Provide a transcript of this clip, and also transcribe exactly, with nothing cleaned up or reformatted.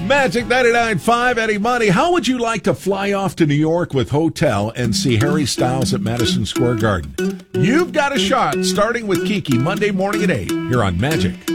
Magic ninety-nine point five, Eddie Money. How would you like to fly off to New York with hotel and see Harry Styles at Madison Square Garden? You've got a shot, starting with Kiki, Monday morning at eight, here on Magic